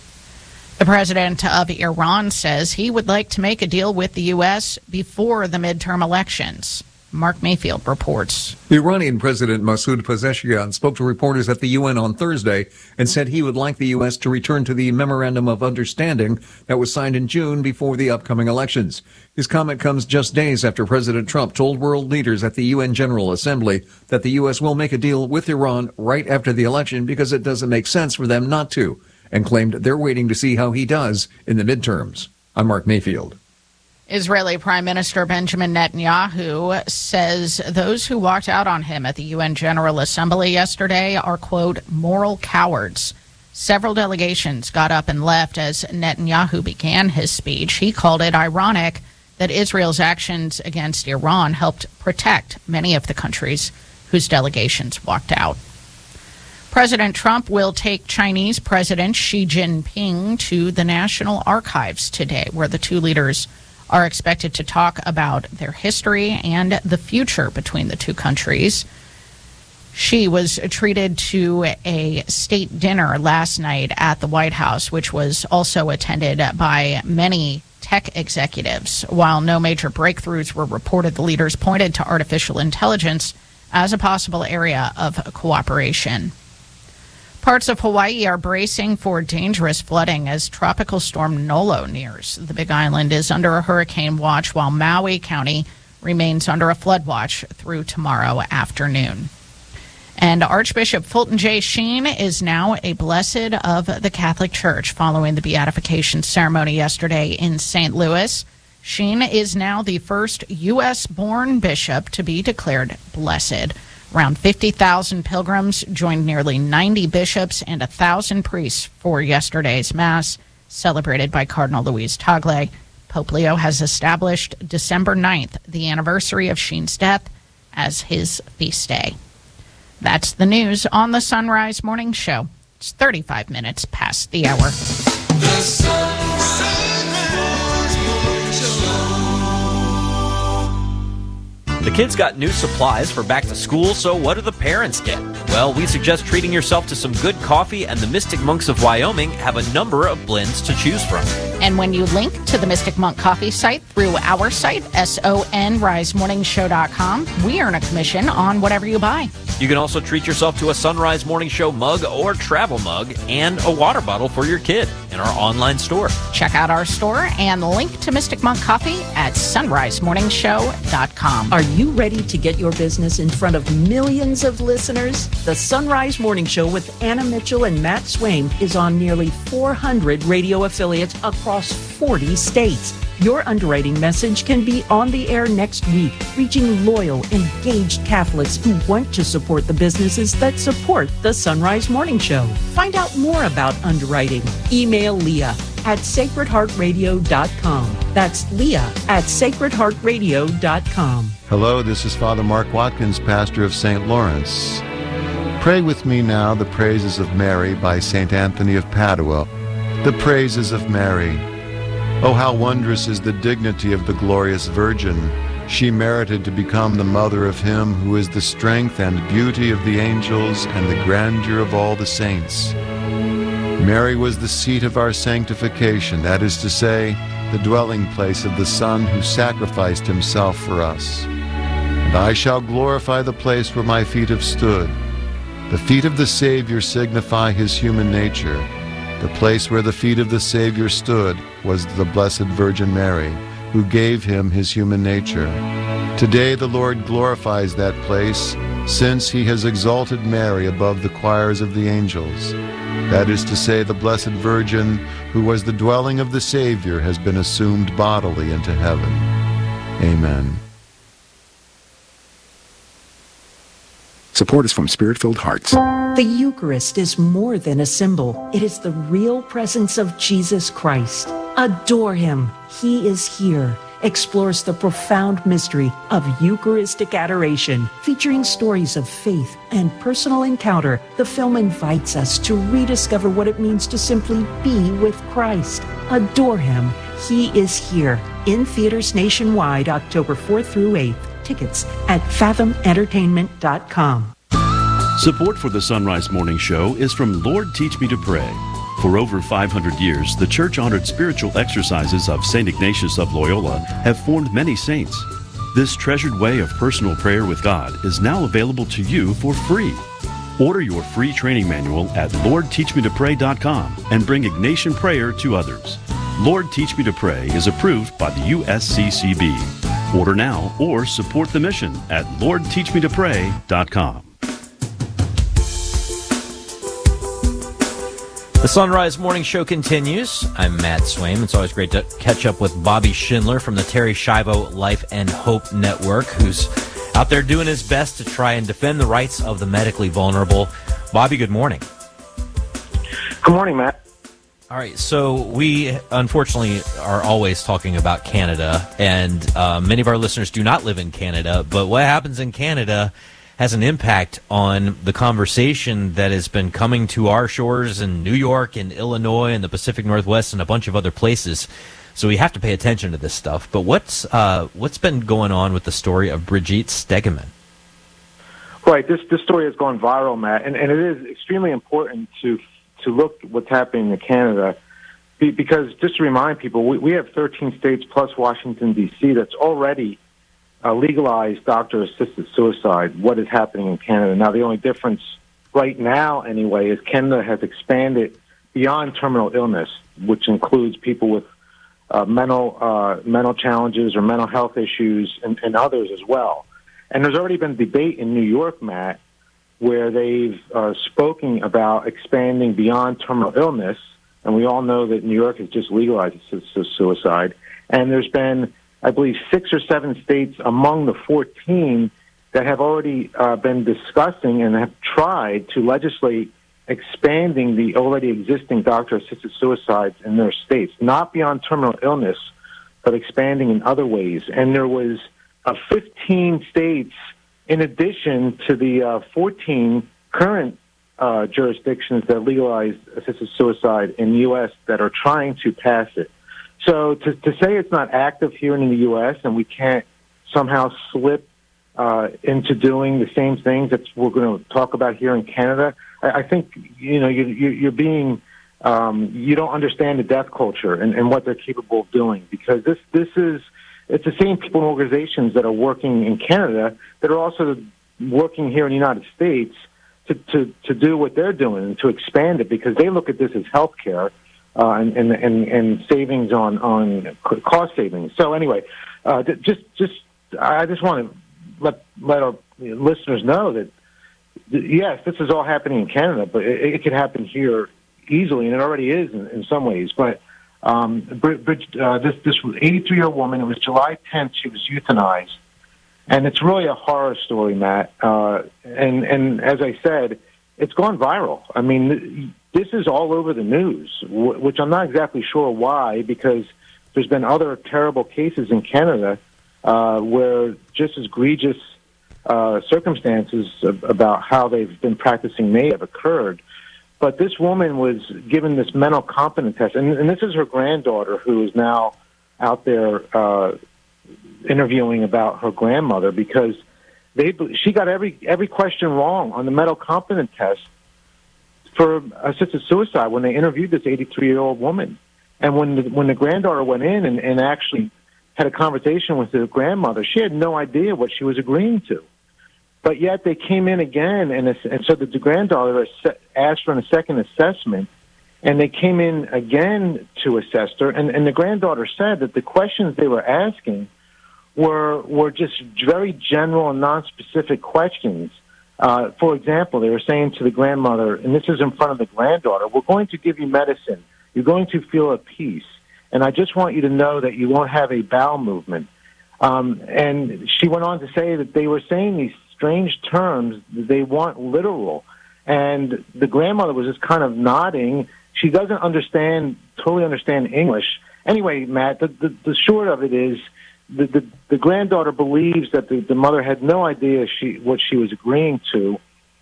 The president of Iran says he would like to make a deal with the U S before the midterm elections. Mark Mayfield reports. The Iranian President Masoud Pezeshkian spoke to reporters at the U N on Thursday and said he would like the U S to return to the Memorandum of Understanding that was signed in June before the upcoming elections. His comment comes just days after President Trump told world leaders at the U N General Assembly that the U S will make a deal with Iran right after the election because it doesn't make sense for them not to, and claimed they're waiting to see how he does in the midterms. I'm Mark Mayfield. Israeli Prime Minister Benjamin Netanyahu says those who walked out on him at the U N General Assembly yesterday are, quote, moral cowards. Several delegations got up and left as Netanyahu began his speech. He called it ironic that Israel's actions against Iran helped protect many of the countries whose delegations walked out. President Trump will take Chinese President Xi Jinping to the National Archives today, where the two leaders are expected to talk about their history and the future between the two countries. Xi was treated to a state dinner last night at the White House, which was also attended by many tech executives. While no major breakthroughs were reported, the leaders pointed to artificial intelligence as a possible area of cooperation. Parts of Hawaii are bracing for dangerous flooding as Tropical Storm Nolo nears. The Big Island is under a hurricane watch, while Maui County remains under a flood watch through tomorrow afternoon. And Archbishop Fulton J. Sheen is now a blessed of the Catholic Church following the beatification ceremony yesterday in Saint Louis. Sheen is now the first U S-born bishop to be declared blessed. Around fifty thousand pilgrims joined nearly ninety bishops and one thousand priests for yesterday's Mass, celebrated by Cardinal Luis Tagle. Pope Leo has established December ninth, the anniversary of Sheen's death, as his feast day. That's the news on the Sunrise Morning Show. It's thirty-five minutes past the hour. The Sunrise Morning Show. The kids got new supplies for back to school, so what do the parents get? Well, we suggest treating yourself to some good coffee, and the Mystic Monks of Wyoming have a number of blends to choose from. And when you link to the Mystic Monk Coffee site through our site, S O N rise morning show dot com, we earn a commission on whatever you buy. You can also treat yourself to a Sunrise Morning Show mug or travel mug and a water bottle for your kid in our online store. Check out our store and link to Mystic Monk Coffee at sunrise morning show dot com. Are you ready to get your business in front of millions of listeners? The Sunrise Morning Show with Anna Mitchell and Matt Swaim is on nearly four hundred radio affiliates across forty states. Your underwriting message can be on the air next week, reaching loyal, engaged Catholics who want to support the businesses that support the Sunrise Morning Show. Find out more about underwriting. Email Leah at sacred heart radio dot com. That's Leah at sacred heart radio dot com. Hello, this is Father Mark Watkins, pastor of Saint Lawrence. Pray with me now the praises of Mary by Saint Anthony of Padua. The praises of Mary. Oh, how wondrous is the dignity of the glorious Virgin. She merited to become the mother of him who is the strength and beauty of the angels and the grandeur of all the saints. Mary was the seat of our sanctification, that is to say, the dwelling place of the Son who sacrificed himself for us. And I shall glorify the place where my feet have stood. The feet of the Savior signify his human nature. The place where the feet of the Savior stood was the Blessed Virgin Mary, who gave him his human nature. Today the Lord glorifies that place, since he has exalted Mary above the choirs of the angels. That is to say, the Blessed Virgin, who was the dwelling of the Savior, has been assumed bodily into heaven. Amen. Support is from Spirit-Filled Hearts. The Eucharist is more than a symbol. It is the real presence of Jesus Christ. Adore him. He is here. Explores the profound mystery of Eucharistic adoration. Featuring stories of faith and personal encounter, the film invites us to rediscover what it means to simply be with Christ. Adore him. He is here. In theaters nationwide, October fourth through eighth. Tickets at fathom entertainment dot com. Support for the Sunrise Morning Show is from Lord Teach Me to Pray. For over five hundred years, the church-honored spiritual exercises of Saint Ignatius of Loyola have formed many saints. This treasured way of personal prayer with God is now available to you for free. Order your free training manual at lord teach me to pray dot com and bring Ignatian prayer to others. Lord Teach Me to Pray is approved by the U S C C B. Order now or support the mission at lord teach me to pray dot com. The Sunrise Morning Show continues. I'm Matt Swaim. It's always great to catch up with Bobby Schindler from the Terry Schiavo Life and Hope Network, who's out there doing his best to try and defend the rights of the medically vulnerable. Bobby, good morning. Good morning, Matt. All right, so we unfortunately are always talking about Canada, and uh, many of our listeners do not live in Canada, but what happens in Canada has an impact on the conversation that has been coming to our shores in New York and Illinois and the Pacific Northwest and a bunch of other places. So we have to pay attention to this stuff. But what's uh, what's been going on with the story of Brigitte Stegeman? Right, this this story has gone viral, Matt, and, and it is extremely important to to look at what's happening in Canada, because just to remind people, we, we have thirteen states plus Washington, D C that's already uh, legalized doctor-assisted suicide. What is happening in Canada? Now, the only difference right now, anyway, is Canada has expanded beyond terminal illness, which includes people with uh, mental uh, mental challenges or mental health issues and, and others as well. And there's already been debate in New York, Matt, where they've uh, spoken about expanding beyond terminal illness, and we all know that New York has just legalized suicide. And there's been, I believe, six or seven states among the fourteen that have already uh, been discussing and have tried to legislate expanding the already existing doctor-assisted suicides in their states, not beyond terminal illness, but expanding in other ways. And there was uh, fifteen states in addition to the uh, fourteen current uh, jurisdictions that legalize assisted suicide in the U S that are trying to pass it. So to, to say it's not active here in the U S and we can't somehow slip uh, into doing the same things that we're going to talk about here in Canada, I, I think, you know, you, you, you're being, um, you don't understand the death culture and, and what they're capable of doing, because this, this is, it's the same people and organizations that are working in Canada that are also working here in the United States to, to, to do what they're doing and to expand it, because they look at this as health care uh, and, and, and, and savings on, on cost savings. So anyway, uh, just, just, I just want to let, let our listeners know that, yes, this is all happening in Canada, but it, it could happen here easily, and it already is in, in some ways. But um, Bridget, uh, this, this eighty-three-year-old woman, it was July tenth, she was euthanized. And it's really a horror story, Matt. Uh, and, and as I said, it's gone viral. I mean, this is all over the news, w- which I'm not exactly sure why, because there's been other terrible cases in Canada uh, where just as egregious uh, circumstances of, about how they've been practicing may have occurred. But this woman was given this mental competence test, and, and this is her granddaughter who is now out there uh, interviewing about her grandmother, because they she got every every question wrong on the mental competence test for assisted suicide when they interviewed this eighty-three-year-old woman. And when the, when the granddaughter went in and, and actually had a conversation with the grandmother, she had no idea what she was agreeing to. But yet they came in again, and, and so the, the granddaughter asked for a second assessment, and they came in again to assess her. And, and the granddaughter said that the questions they were asking were were just very general and non-specific questions. Uh, for example, they were saying to the grandmother, and this is in front of the granddaughter, we're going to give you medicine. You're going to feel at peace. And I just want you to know that you won't have a bowel movement. Um, and she went on to say that they were saying these strange terms that they want literal. And the grandmother was just kind of nodding. She doesn't understand, totally understand English. Anyway, Matt, the, the, the short of it is, The, the, the granddaughter believes that the, the mother had no idea she what she was agreeing to,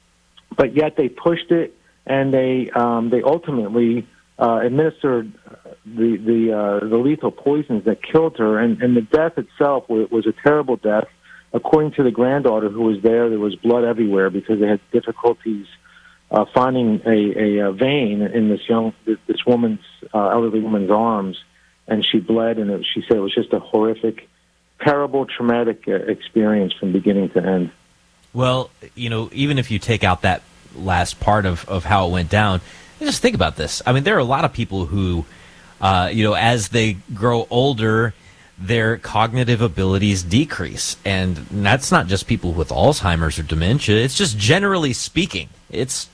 but yet they pushed it, and they um, they ultimately uh, administered the the uh, the lethal poisons that killed her, and, and the death itself was, was a terrible death. According to the granddaughter who was there, there was blood everywhere because they had difficulties uh, finding a, a, a vein in this young this woman's uh, elderly woman's arms, and she bled, and it, she said it was just a horrific, terrible, traumatic uh, experience from beginning to end. Well, you know, even if you take out that last part of, of how it went down, just think about this. I mean, there are a lot of people who, uh, you know, as they grow older, their cognitive abilities decrease. And that's not just people with Alzheimer's or dementia. It's just generally speaking, it's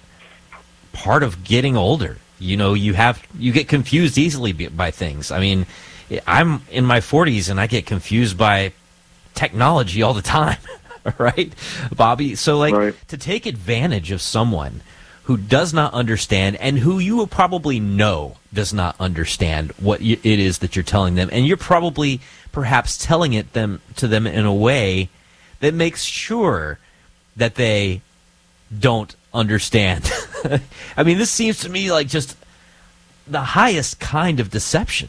part of getting older. You know, you have you get confused easily by things. I mean, I'm in my forties and I get confused by technology all the time, right, Bobby? So, like, right. To take advantage of someone who does not understand and who you will probably know does not understand what it is that you're telling them, and you're probably perhaps telling it them to them in a way that makes sure that they don't understand. I mean, this seems to me like just the highest kind of deception.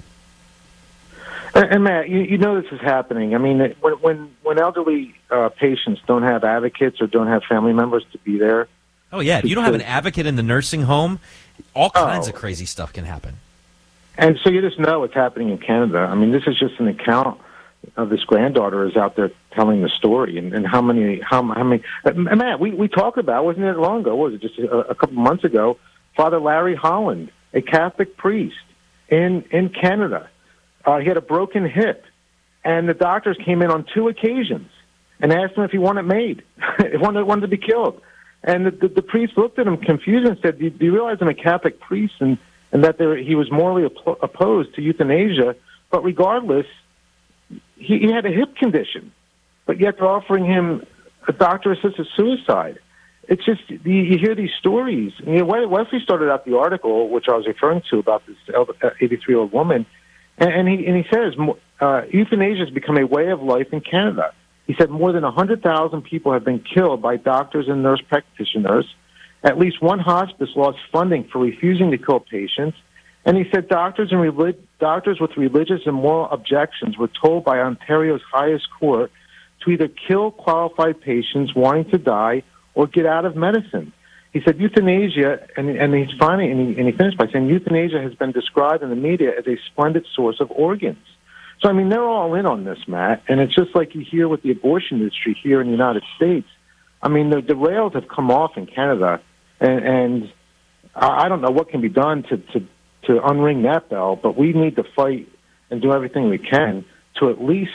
And, and Matt, you, you know this is happening. I mean, when when, when elderly uh, patients don't have advocates or don't have family members to be there. Oh, yeah. If you don't have an advocate in the nursing home, all kinds oh. of crazy stuff can happen. And so you just know what's happening in Canada. I mean, this is just an account of this granddaughter is out there telling the story, and, and how many, how, how many, uh, Matt, we, we talked about, wasn't it long ago, was it just a, a couple months ago, Father Larry Holland, a Catholic priest in, in Canada. Uh, he had a broken hip, and the doctors came in on two occasions and asked him if he wanted it made, he wanted, wanted to be killed. And the, the, the priest looked at him confused and said, do you, do you realize I'm a Catholic priest, and, and that there, he was morally op- opposed to euthanasia, but regardless, he, he had a hip condition, but yet they're offering him a doctor-assisted suicide. It's just, you, you hear these stories. You know, Wesley started out the article, which I was referring to, about this eighty-three-year-old woman. And, and he and he says uh, euthanasia has become a way of life in Canada. He said more than one hundred thousand people have been killed by doctors and nurse practitioners. At least one hospice lost funding for refusing to kill patients. And he said doctors and relig- doctors with religious and moral objections were told by Ontario's highest court to either kill qualified patients wanting to die or get out of medicine. He said euthanasia, and, and he's finally, and he, and he finished by saying euthanasia has been described in the media as a splendid source of organs. So, I mean, they're all in on this, Matt, and it's just like you hear with the abortion industry here in the United States. I mean, the, the rails have come off in Canada, and, and I don't know what can be done to, to, to unring that bell, but we need to fight and do everything we can to at least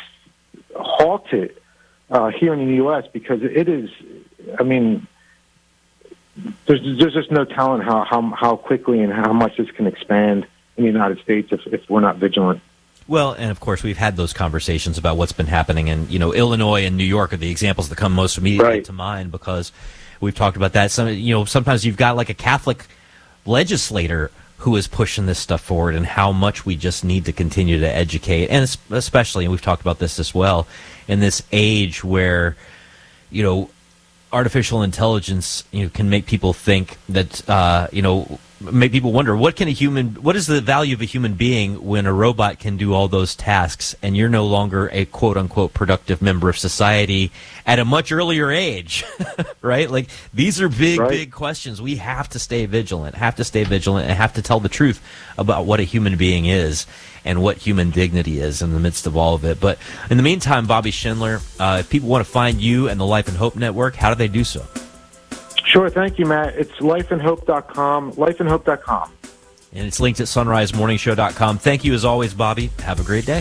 halt it uh, here in the U S because it is, I mean, there's, there's just no telling how, how, how quickly and how much this can expand in the United States if, if we're not vigilant. Well, and of course, we've had those conversations about what's been happening in, you know, Illinois and New York are the examples that come most immediately right to mind because we've talked about that. Some, you know, sometimes you've got like a Catholic legislator who is pushing this stuff forward and how much we just need to continue to educate. And especially, and we've talked about this as well, in this age where, you know, artificial intelligence, you know, can make people think that, uh, you know, make people wonder what can a human, what is the value of a human being when a robot can do all those tasks and you're no longer a quote unquote productive member of society at a much earlier age, right? Like these are big, right. big questions. We have to stay vigilant, have to stay vigilant and have to tell the truth about what a human being is and what human dignity is in the midst of all of it. But in the meantime, Bobby Schindler, uh, if people want to find you and the Life and Hope Network, how do they do so? Sure, thank you, Matt. It's life and hope dot com, life and hope dot com. And it's linked at sunrise morning show dot com. Thank you as always, Bobby. Have a great day.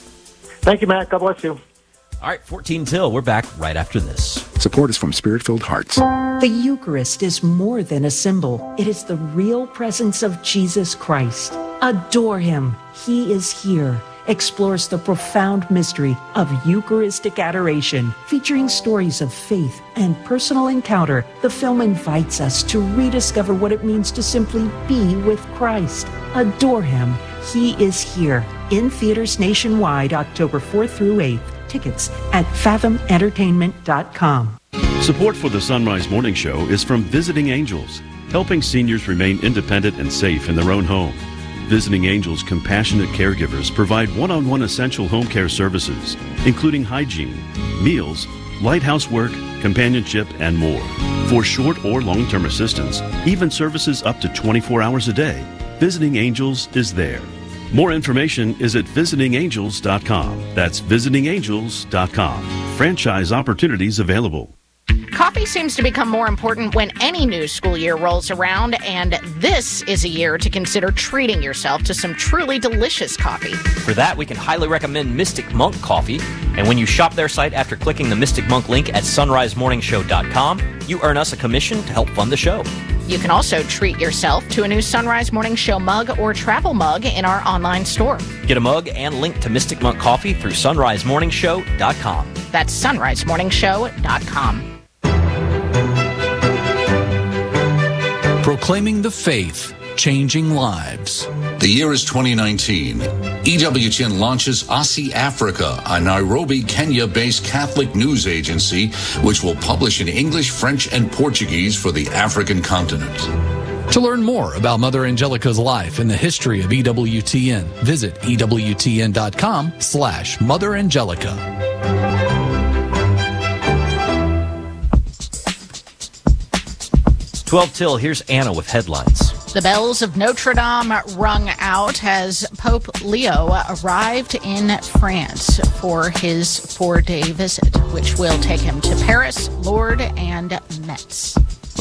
Thank you, Matt. God bless you. All right, fourteen till. We're back right after this. Support is from Spirit-Filled Hearts. The Eucharist is more than a symbol. It is the real presence of Jesus Christ. Adore him. He is here. Explores the profound mystery of Eucharistic adoration. Featuring stories of faith and personal encounter, the film invites us to rediscover what it means to simply be with Christ. Adore him. He is here. In theaters nationwide, October fourth through eighth. Tickets at fathom entertainment dot com. Support for the Sunrise Morning Show is from Visiting Angels, helping seniors remain independent and safe in their own home. Visiting Angels compassionate caregivers provide one-on-one essential home care services, including hygiene, meals, lighthouse work, companionship, and more. For short or long-term assistance, even services up to twenty-four hours a day, Visiting Angels is there. More information is at visiting angels dot com. That's visiting angels dot com. Franchise opportunities available. Coffee seems to become more important when any new school year rolls around, and this is a year to consider treating yourself to some truly delicious coffee. For that, we can highly recommend Mystic Monk Coffee, and when you shop their site after clicking the Mystic Monk link at sunrise morning show dot com, you earn us a commission to help fund the show. You can also treat yourself to a new Sunrise Morning Show mug or travel mug in our online store. Get a mug and link to Mystic Monk Coffee through sunrise morning show dot com. That's sunrise morning show dot com. Proclaiming the faith, changing lives. The year is twenty nineteen. E W T N launches Aussie Africa, a Nairobi, Kenya-based Catholic news agency, which will publish in English, French, and Portuguese for the African continent. To learn more about Mother Angelica's life and the history of E W T N, visit E W T N dot com slash Mother Angelica. twelve till, here's Anna with headlines. The bells of Notre Dame rung out as Pope Leo arrived in France for his four-day visit, which will take him to Paris, Lourdes, and Metz.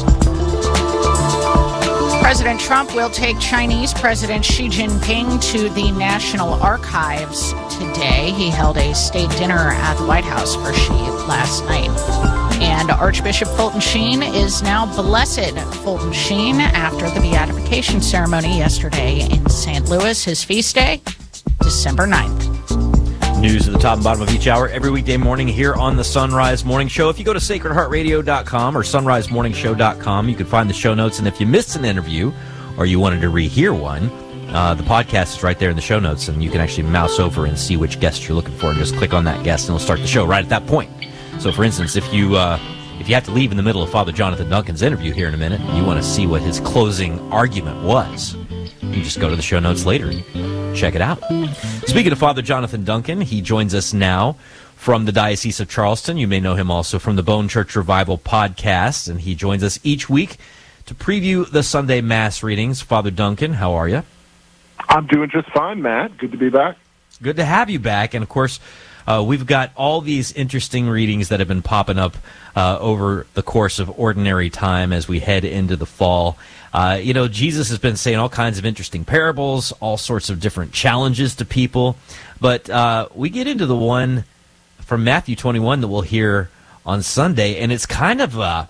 President Trump will take Chinese President Xi Jinping to the National Archives today. He held a state dinner at the White House for Xi last night. And Archbishop Fulton Sheen is now Blessed Fulton Sheen after the beatification ceremony yesterday in Saint Louis. His feast day, December ninth. News at the top and bottom of each hour every weekday morning here on the Sunrise Morning Show. If you go to sacred heart radio dot com or sunrise morning show dot com, you can find the show notes. And if you missed an interview or you wanted to rehear one, Uh, the podcast is right there in the show notes, and you can actually mouse over and see which guest you're looking for, and just click on that guest, and it'll start the show right at that point. So, for instance, if you uh, if you have to leave in the middle of Father Jonathan Duncan's interview here in a minute, and you want to see what his closing argument was, you can just go to the show notes later and check it out. Speaking of Father Jonathan Duncan, he joins us now from the Diocese of Charleston. You may know him also from the Bone Church Revival podcast, and he joins us each week to preview the Sunday Mass readings. Father Duncan, how are you? I'm doing just fine, Matt. Good to be back. Good to have you back. And, of course, uh, we've got all these interesting readings that have been popping up uh, over the course of ordinary time as we head into the fall. Uh, you know, Jesus has been saying all kinds of interesting parables, all sorts of different challenges to people. But uh, we get into the one from Matthew twenty-one that we'll hear on Sunday, and it's kind of uh,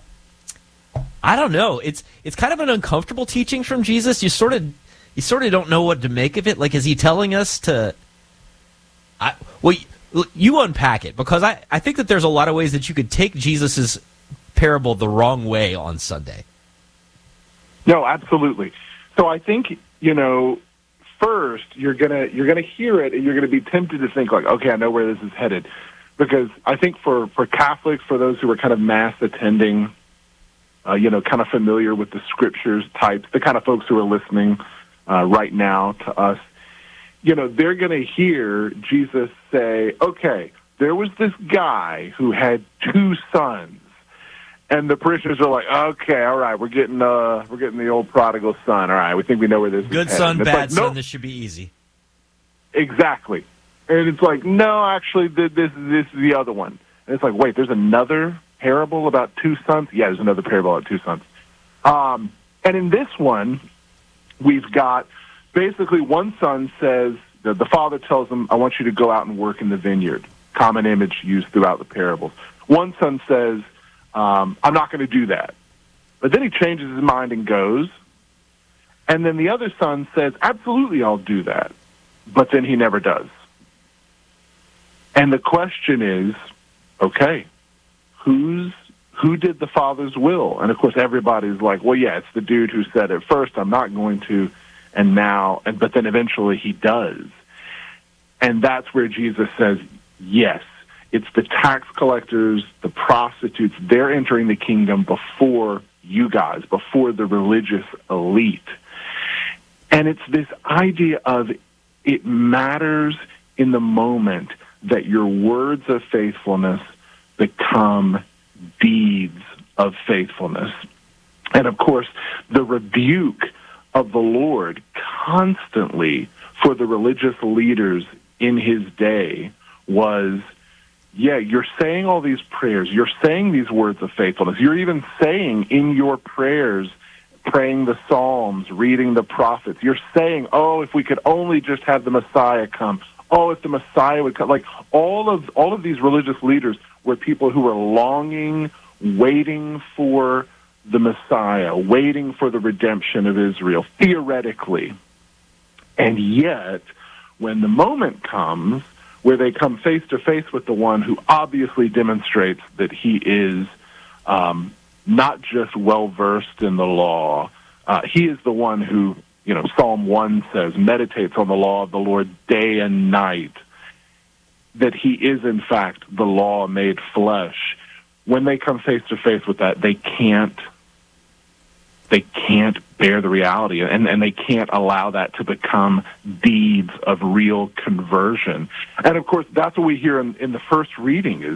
I don't know. It's it's kind of an uncomfortable teaching from Jesus. You sort of you sort of don't know what to make of it. Like, is he telling us to? I, well, you, you unpack it, because I, I think that there's a lot of ways that you could take Jesus's parable the wrong way on Sunday. No, absolutely. So I think, you know, first you're gonna you're gonna hear it and you're gonna be tempted to think like, okay, I know where this is headed, because I think for for Catholics, for those who are kind of mass attending, uh, you know, kind of familiar with the scriptures types, the kind of folks who are listening uh, right now to us, you know, they're going to hear Jesus say, okay, there was this guy who had two sons. And the parishioners are like, okay, all right, we're getting uh, we're getting the old prodigal son. All right, we think we know where this Good is son, headed. bad Like, son, nope. this should be easy. Exactly. And it's like, no, actually, th- this, this is the other one. And it's like, wait, there's another parable about two sons? Yeah, there's another parable about two sons. Um, and in this one, we've got basically one son says, the, the father tells him, I want you to go out and work in the vineyard. Common image used throughout the parables. One son says, um, I'm not going to do that. But then he changes his mind and goes. And then the other son says, absolutely, I'll do that. But then he never does. And the question is, okay, who's who did the Father's will? And, of course, everybody's like, well, yeah, it's the dude who said at first, I'm not going to, and now, and but then eventually he does. And that's where Jesus says, yes, it's the tax collectors, the prostitutes, they're entering the kingdom before you guys, before the religious elite. And it's this idea of it matters in the moment that your words of faithfulness become deeds of faithfulness. And of course, the rebuke of the Lord constantly for the religious leaders in his day was, yeah, you're saying all these prayers, you're saying these words of faithfulness, you're even saying in your prayers, praying the Psalms, reading the prophets, you're saying, oh, if we could only just have the Messiah come, oh, if the Messiah would come. Like, all of all of these religious leaders were people who were longing, waiting for the Messiah, waiting for the redemption of Israel, theoretically. And yet, when the moment comes where they come face to face with the one who obviously demonstrates that he is um, not just well-versed in the law, uh, he is the one who, you know, Psalm one says, meditates on the law of the Lord day and night, that he is, in fact, the law made flesh. When they come face to face with that, they can't they can't bear the reality, and, and they can't allow that to become deeds of real conversion. And, of course, that's what we hear in, in the first reading is